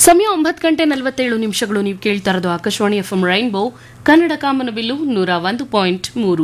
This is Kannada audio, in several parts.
ಸಮಯ 9:47 ನೀವು ಕೇಳ್ತಾ ಇರೋದು ಆಕಾಶವಾಣಿ ಎಫ್ಎಂ ರೈನ್ಬೋ ಕನ್ನಡ ಕಾಮನಬಿಲ್ಲು 101.3.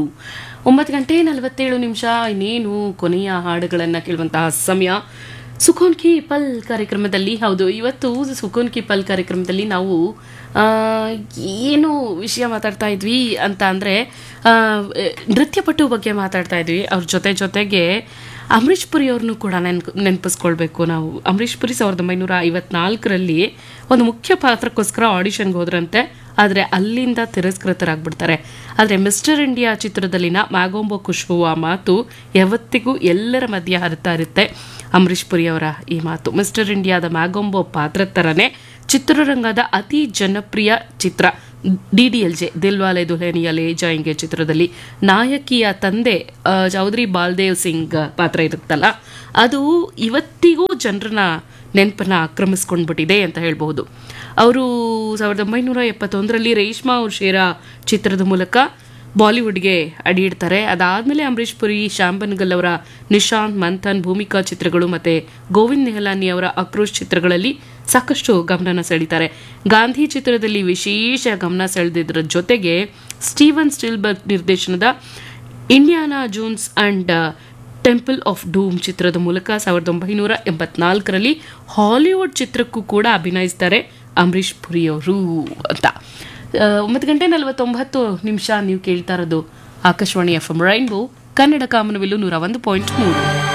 9:47 ಇನ್ನೇನು ಕೊನೆಯ ಹಾಡುಗಳನ್ನು ಕೇಳುವಂತಹ ಸಮಯ. ಸುಕೋನ್ ಕಿ ಪಲ್ ಕಾರ್ಯಕ್ರಮದಲ್ಲಿ, ಹೌದು, ಇವತ್ತು ಸುಕೋನ್ ಕಿ ಪಲ್ ಕಾರ್ಯಕ್ರಮದಲ್ಲಿ ನಾವು ಏನು ವಿಷಯ ಮಾತಾಡ್ತಾ ಇದ್ವಿ ಅಂತ ಅಂದರೆ ನೃತ್ಯಪಟು ಬಗ್ಗೆ ಮಾತಾಡ್ತಾ ಇದ್ವಿ. ಅವ್ರ ಜೊತೆಗೆ ಅಮರೀಶ್ ಪುರಿ ಅವ್ರನ್ನೂ ಕೂಡ ನೆನಪಿಸ್ಕೊಳ್ಬೇಕು ನಾವು. ಅಮರೀಶ್ ಪುರಿ 1954ರಲ್ಲಿ ಒಂದು ಮುಖ್ಯ ಪಾತ್ರಕ್ಕೋಸ್ಕರ ಆಡಿಷನ್ಗೆ ಹೋದ್ರಂತೆ, ಆದರೆ ಅಲ್ಲಿಂದ ತಿರಸ್ಕೃತರಾಗ್ಬಿಡ್ತಾರೆ. ಆದರೆ ಮಿಸ್ಟರ್ ಇಂಡಿಯಾ ಚಿತ್ರದಲ್ಲಿನ ಮ್ಯಾಗೊಂಬೋ ಖುಷ್ಬುವ ಮಾತು ಯಾವತ್ತಿಗೂ ಎಲ್ಲರ ಮಧ್ಯೆ ಹರಿತಾ ಇರುತ್ತೆ. ಅಮರೀಶ್ ಪುರಿ ಅವರ ಈ ಮಾತು ಮಿಸ್ಟರ್ ಇಂಡಿಯಾದ ಮ್ಯಾಗೊಂಬೋ ಪಾತ್ರ ಥರನೇ ಚಿತ್ರರಂಗದ ಅತಿ ಜನಪ್ರಿಯ ಚಿತ್ರ DDLJ ದಿಲ್ವಾಲೆ ದುಲ್ಹನಿಯಾ ಲೇ ಜಾಯೆಂಗೆ ಚಿತ್ರದಲ್ಲಿ ನಾಯಕಿಯ ತಂದೆ ಚೌಧರಿ ಬಾಲ್ದೇವ್ ಸಿಂಗ್ ಪಾತ್ರ ಇರುತ್ತಲ್ಲ, ಅದು ಇವತ್ತಿಗೂ ಜನರನ್ನ ನೆನಪನ್ನ ಆಕ್ರಮಿಸ್ಕೊಂಡ್ಬಿಟ್ಟಿದೆ ಅಂತ ಹೇಳ್ಬಹುದು. ಅವರು 1971ರಲ್ಲಿ ರೇಷ್ಮಾ ಔರ್ ಶೇರಾ ಚಿತ್ರದ ಮೂಲಕ ಬಾಲಿವುಡ್ಗೆ ಅಡಿ ಇಡ್ತಾರೆ. ಅದಾದಮೇಲೆ ಅಮರೀಶ್ ಪುರಿ, ಶ್ಯಾಮ್ ಬೆನಗಲ್ ಅವರ ನಿಶಾಂತ್, ಮಂಥನ್, ಭೂಮಿಕಾ ಚಿತ್ರಗಳು ಮತ್ತು ಗೋವಿಂದ್ ನಿಹಲಾನಿ ಅವರ ಆಕ್ರೋಶ್ ಚಿತ್ರಗಳಲ್ಲಿ ಸಾಕಷ್ಟು ಗಮನ ಸೆಳೀತಾರೆ. ಗಾಂಧಿ ಚಿತ್ರದಲ್ಲಿ ವಿಶೇಷ ಗಮನ ಸೆಳೆದಿದ್ದರ ಜೊತೆಗೆ ಸ್ಟೀವನ್ ಸ್ಟಿಲ್ಬರ್ಗ್ ನಿರ್ದೇಶನದ Indiana Jones and temple of ಡೂಮ್ ಚಿತ್ರದ ಮೂಲಕ 1984ರಲ್ಲಿ ಹಾಲಿವುಡ್ ಚಿತ್ರಕ್ಕೂ ಕೂಡ ಅಭಿನಯಿಸ್ತಾರೆ ಅಮರೀಶ್ ಪುರಿ ಅವರು ಅಂತ. 9:49 ನೀವು ಕೇಳ್ತಾ ಇರೋದು ಆಕಾಶವಾಣಿ ಎಫ್ಎಂ ರೈನ್ಬೋ ಕನ್ನಡ ಕಾಮನಬಿಲ್ಲು 101.3.